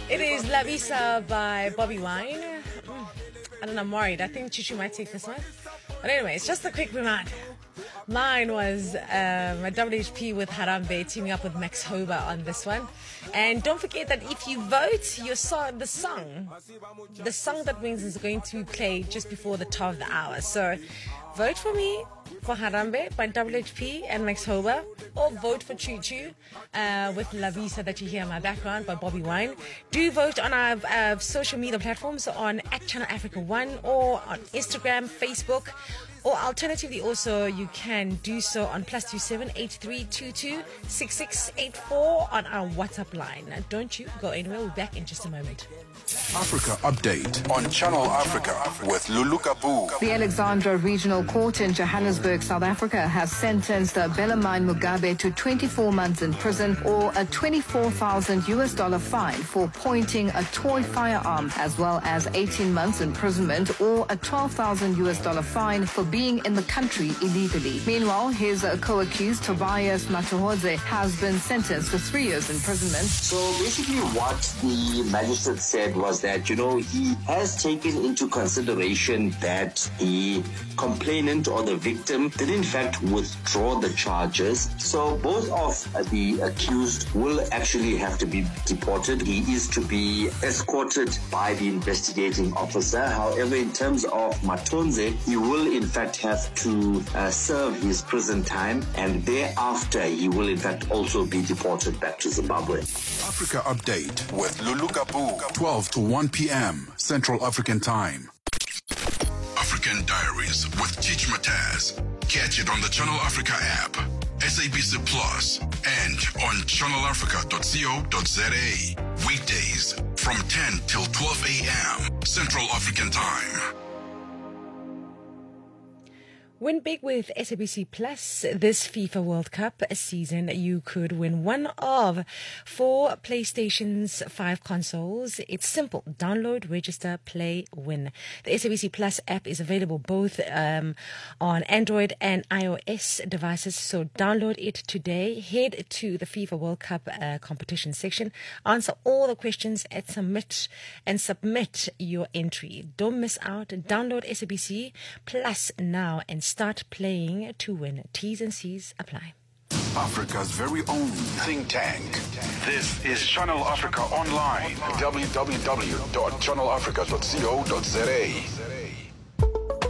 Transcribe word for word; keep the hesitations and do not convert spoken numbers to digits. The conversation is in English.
It is La Visa by Bobby Wine. Mm, I don't know, I'm worried. I think Chichu might take this one. But anyway, it's just a quick reminder. Mine was um, a W H P with Harambe teaming up with Max Hober on this one. And don't forget that if you vote, your song, the song, the song that wins is going to play just before the top of the hour. So vote for me for Harambe by W H P and Max Hober, or vote for Choo Choo uh, with La Visa that you hear in my background by Bobby Wine. Do vote on our uh, social media platforms on at Channel Africa One or on Instagram, Facebook. Or alternatively, also, you can do so on plus two seven eight three two two six six eight four on our WhatsApp line. Now, don't you go anywhere. We'll be back in just a moment. Africa Update on Channel Africa with Lulu Kabu. The Alexandra Regional Court in Johannesburg, South Africa, has sentenced Bellarmine Mugabe to twenty-four months in prison or a twenty-four thousand U S dollar fine for pointing a toy firearm, as well as eighteen months imprisonment or a twelve thousand U S dollar fine for being in the country illegally. Meanwhile, his uh, co-accused Tobias Matuhodze has been sentenced to three years imprisonment. So basically what the magistrate said was that, you know, he has taken into consideration that the complainant or the victim did in fact withdraw the charges. So both of the accused will actually have to be deported. He is to be escorted by the investigating officer. However, in terms of Matonze, he will in fact have to uh, serve his prison time, and thereafter he will in fact also be deported back to Zimbabwe. Africa Update with Lulu Kabu, twelve to one p.m. Central African Time. African Diaries with Teach Mataz. Catch it on the Channel Africa app, S A B C Plus, and on channel africa dot co dot za. Weekdays from ten till twelve a.m. Central African Time. Win big with S A B C Plus this FIFA World Cup season. You could win one of four PlayStation's five consoles. It's simple. Download, register, play, win. The S A B C Plus app is available both um, on Android and iOS devices. So download it today. Head to the FIFA World Cup uh, competition section. Answer all the questions and submit and submit your entry. Don't miss out. Download S A B C Plus now and start playing to win. T's and C's apply. Africa's very own think tank. This is Channel Africa Online. w w w dot channel africa dot co dot za.